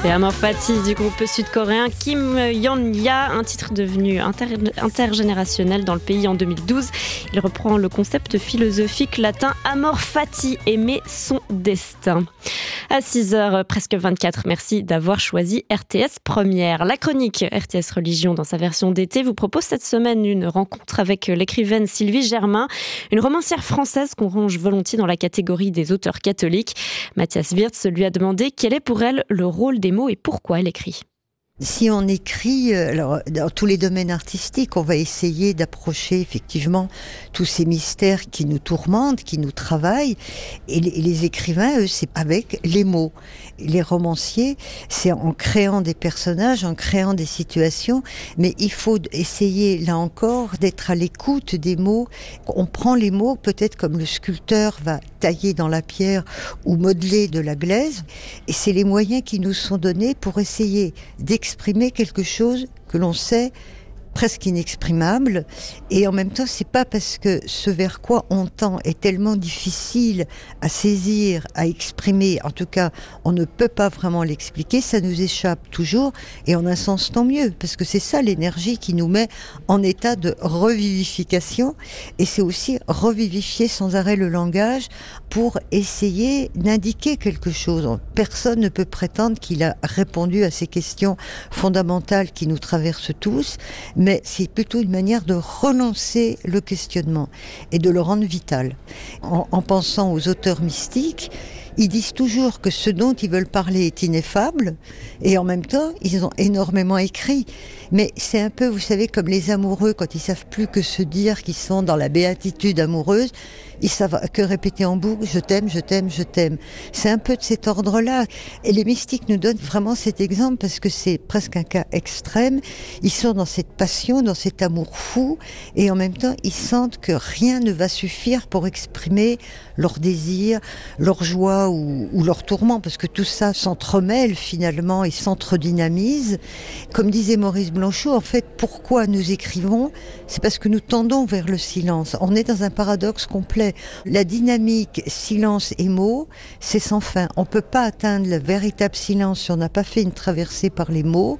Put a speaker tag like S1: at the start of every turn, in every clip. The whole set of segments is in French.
S1: C'était Amor Fati du groupe sud-coréen Kim Yeon-ya, un titre devenu intergénérationnel dans le pays en 2012. Il reprend le concept philosophique latin Amor Fati, aimer son destin. À 6h, presque 24, merci d'avoir choisi RTS Première. La chronique RTS Religion, dans sa version d'été, vous propose cette semaine une rencontre avec l'écrivaine Sylvie Germain, une romancière française qu'on range volontiers dans la catégorie des auteurs catholiques. Matthias Wirtz lui a demandé quel est pour elle le rôle des mots et pourquoi elle écrit.
S2: Si on écrit, alors dans tous les domaines artistiques, on va essayer d'approcher effectivement tous ces mystères qui nous tourmentent, qui nous travaillent. Et les écrivains, eux, c'est avec les mots. Les romanciers, c'est en créant des personnages, en créant des situations. Mais il faut essayer, là encore, d'être à l'écoute des mots. On prend les mots peut-être comme le sculpteur va tailler dans la pierre ou modeler de la glaise. Et c'est les moyens qui nous sont donnés pour essayer d'exprimer quelque chose que l'on sait presque inexprimable, et en même temps c'est pas parce que ce vers quoi on tend est tellement difficile à saisir, à exprimer, en tout cas on ne peut pas vraiment l'expliquer, ça nous échappe toujours, et en un sens tant mieux, parce que c'est ça l'énergie qui nous met en état de revivification, et c'est aussi revivifier sans arrêt le langage pour essayer d'indiquer quelque chose. Personne ne peut prétendre qu'il a répondu à ces questions fondamentales qui nous traversent tous, mais c'est plutôt une manière de relancer le questionnement et de le rendre vital. En pensant aux auteurs mystiques, ils disent toujours que ce dont ils veulent parler est ineffable, et en même temps, ils ont énormément écrit. Mais c'est un peu, vous savez, comme les amoureux, quand ils savent plus que se dire, qu'ils sont dans la béatitude amoureuse, ils savent que répéter en boucle, je t'aime, je t'aime, je t'aime. C'est un peu de cet ordre-là. Et les mystiques nous donnent vraiment cet exemple parce que c'est presque un cas extrême. Ils sont dans cette passion, dans cet amour fou, et en même temps, ils sentent que rien ne va suffire pour exprimer leur désir, leur joie ou leur tourment, parce que tout ça s'entremêle finalement et s'entre-dynamise. Comme disait Maurice Blanchot, en fait, pourquoi nous écrivons ? C'est parce que nous tendons vers le silence. On est dans un paradoxe complet. La dynamique silence et mots, c'est sans fin. On ne peut pas atteindre le véritable silence si on n'a pas fait une traversée par les mots,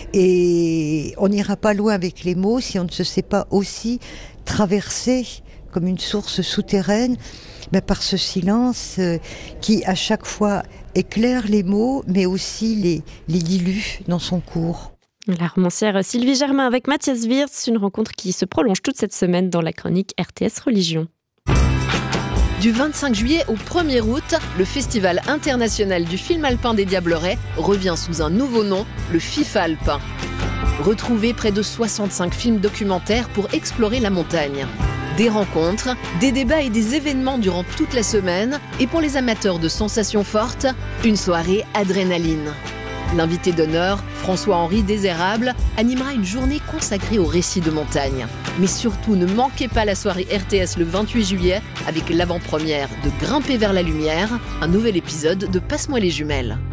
S2: et on n'ira pas loin avec les mots si on ne se sait pas aussi traverser comme une source souterraine, mais par ce silence qui à chaque fois éclaire les mots, mais aussi les dilue dans son cours.
S1: La romancière Sylvie Germain avec Matthias Wirtz, une rencontre qui se prolonge toute cette semaine dans la chronique RTS Religion.
S3: Du 25 juillet au 1er août, le Festival international du film alpin des Diablerets revient sous un nouveau nom, le FIFA alpin. Retrouvez près de 65 films documentaires pour explorer la montagne. Des rencontres, des débats et des événements durant toute la semaine. Et pour les amateurs de sensations fortes, une soirée adrénaline. L'invité d'honneur, François-Henri Désérable, animera une journée consacrée aux récits de montagne. Mais surtout, ne manquez pas la soirée RTS le 28 juillet avec l'avant-première de Grimper vers la lumière, un nouvel épisode de Passe-moi les jumelles.